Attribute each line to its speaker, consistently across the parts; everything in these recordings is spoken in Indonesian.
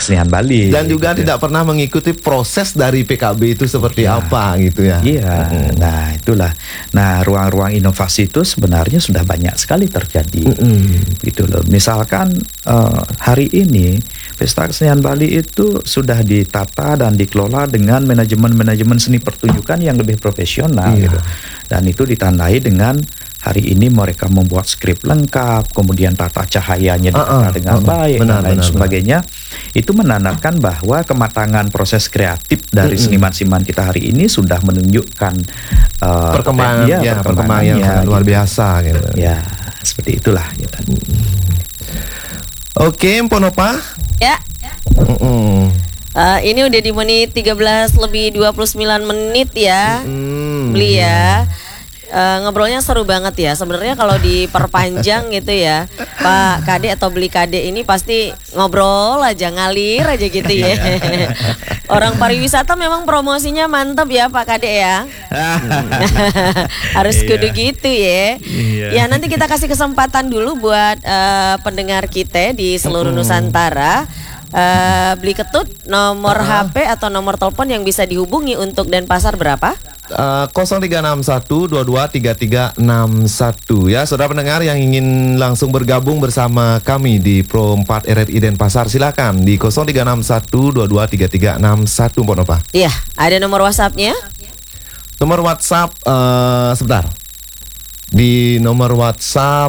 Speaker 1: Kesenian Bali.
Speaker 2: Dan juga tidak pernah mengikuti proses dari PKB itu seperti apa gitu ya.
Speaker 1: Iya, nah itulah. Nah, ruang-ruang inovasi itu sebenarnya sudah banyak sekali terjadi. Gitu loh. Misalkan hari ini Pesta Kesenian Bali itu sudah ditata dan dikelola dengan manajemen seni pertunjukan yang lebih profesional gitu. Dan itu ditandai dengan hari ini mereka membuat skrip lengkap, kemudian tata cahayanya ditata dengan baik dan lain sebagainya. Itu menandakan bahwa kematangan proses kreatif dari seniman-seniman kita hari ini sudah menunjukkan
Speaker 2: perkembangan yang sangat luar biasa gitu.
Speaker 1: Ya, seperti itulah gitu.
Speaker 2: Oke, Mponopa.
Speaker 3: Ya. Ini udah di menit 13 lebih 29 menit ya. Beli ya. Ngobrolnya seru banget ya. Sebenarnya kalau diperpanjang gitu ya, Pak Kade atau Beli Kade ini pasti ngobrol aja, ngalir aja gitu ya. Orang pariwisata memang promosinya mantap ya Pak Kade ya. Harus kudu gitu ya. Ya nanti kita kasih kesempatan dulu buat pendengar kita di seluruh Nusantara. Beli Ketut, nomor HP atau nomor telepon yang bisa dihubungi untuk Denpasar berapa?
Speaker 2: 0361223361 ya, saudara pendengar yang ingin langsung bergabung bersama kami di Pro 4 RRI Denpasar, silakan di 0361223361 Mponopa.
Speaker 3: Iya, ada nomor WhatsApp-nya?
Speaker 2: Nomor WhatsApp sebentar. Di nomor WhatsApp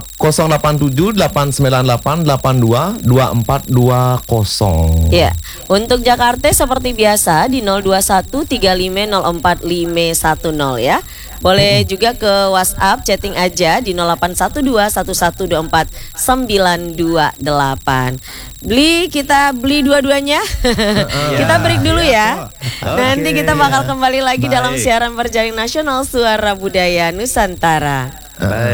Speaker 2: 087898822420.
Speaker 3: Ya, untuk Jakarta seperti biasa di 02135045510 ya. Boleh juga ke WhatsApp chatting aja di 08121124928. Kita beli dua-duanya. Kita break dulu ya. Nanti kita bakal kembali lagi dalam siaran Berjaring Nasional Suara Budaya Nusantara.
Speaker 1: Baik.